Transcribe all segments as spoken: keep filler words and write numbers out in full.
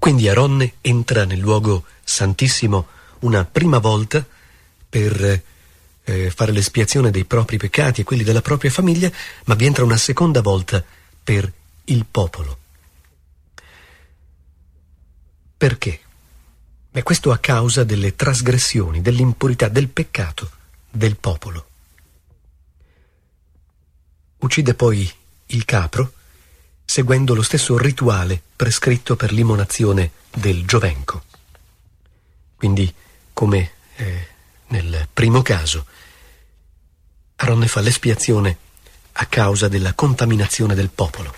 Quindi Aronne entra nel luogo santissimo una prima volta per eh, fare l'espiazione dei propri peccati e quelli della propria famiglia, ma vi entra una seconda volta per il popolo. Perché? Beh, questo a causa delle trasgressioni, dell'impurità, del peccato del popolo. Uccide poi il capro seguendo lo stesso rituale prescritto per l'imolazione del giovenco. Quindi, come eh, nel primo caso, Aronne fa l'espiazione a causa della contaminazione del popolo.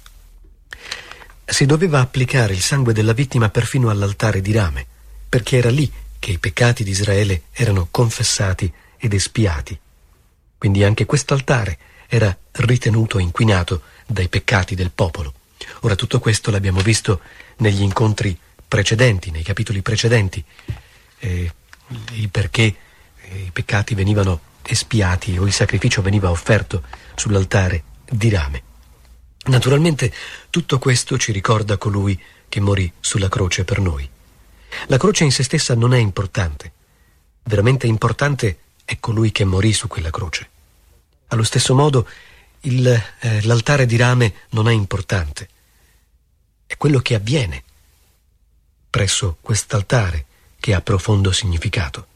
Si doveva applicare il sangue della vittima perfino all'altare di rame, perché era lì che i peccati di Israele erano confessati ed espiati. Quindi anche quest'altare era ritenuto inquinato dai peccati del popolo. Ora, tutto questo l'abbiamo visto negli incontri precedenti, nei capitoli precedenti, eh, il perché eh, i peccati venivano espiati o il sacrificio veniva offerto sull'altare di rame. Naturalmente tutto questo ci ricorda colui che morì sulla croce per noi. La croce in se stessa non è importante. Veramente importante è colui che morì su quella croce. Allo stesso modo il, eh, l'altare di rame non è importante. È quello che avviene presso quest'altare che ha profondo significato.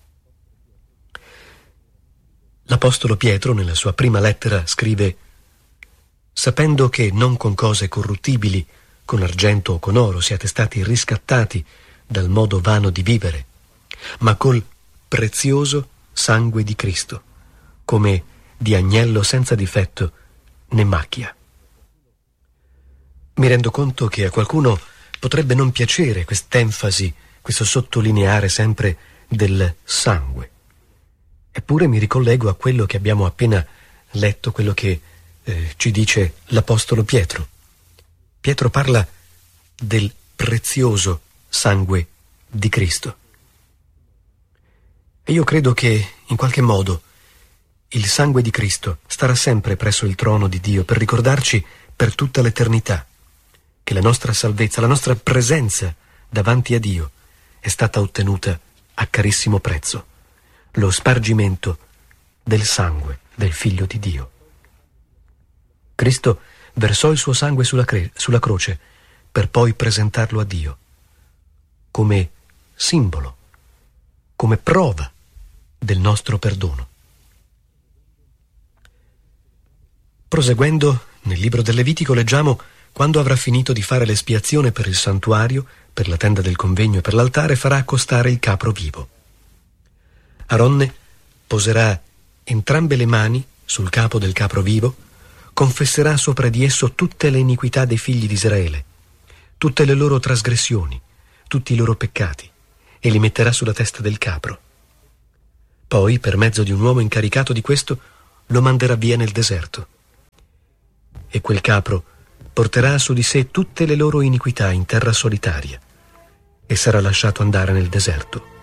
L'Apostolo Pietro, nella sua prima lettera, scrive: «Sapendo che non con cose corruttibili, con argento o con oro, siate stati riscattati dal modo vano di vivere, ma col prezioso sangue di Cristo, come di agnello senza difetto né macchia». Mi rendo conto che a qualcuno potrebbe non piacere quest'enfasi, questo sottolineare sempre del sangue. Eppure mi ricollego a quello che abbiamo appena letto, quello che eh, ci dice l'Apostolo Pietro. Pietro parla del prezioso sangue di Cristo. E io credo che, in qualche modo, il sangue di Cristo starà sempre presso il trono di Dio per ricordarci per tutta l'eternità che la nostra salvezza, la nostra presenza davanti a Dio è stata ottenuta a carissimo prezzo, lo spargimento del sangue del Figlio di Dio. Cristo versò il suo sangue sulla, cre- sulla croce per poi presentarlo a Dio come simbolo, come prova del nostro perdono. Proseguendo, nel libro del Levitico leggiamo: quando avrà finito di fare l'espiazione per il santuario, per la tenda del convegno e per l'altare, farà accostare il capro vivo. Aronne poserà entrambe le mani sul capo del capro vivo, confesserà sopra di esso tutte le iniquità dei figli di Israele, tutte le loro trasgressioni, tutti i loro peccati, e li metterà sulla testa del capro. Poi, per mezzo di un uomo incaricato di questo, lo manderà via nel deserto. E quel capro porterà su di sé tutte le loro iniquità in terra solitaria e sarà lasciato andare nel deserto.